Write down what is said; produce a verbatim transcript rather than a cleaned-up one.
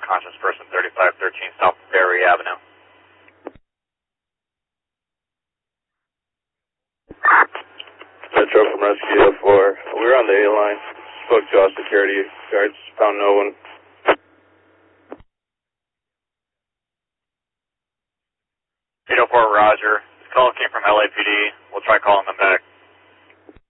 unconscious person, thirty-five thirteen South Berry Avenue. Metro from Rescue four. We were on the A line. Spoke to all security guards. Found no one. eight oh four Roger. This call came from L A P D. We'll try calling them back.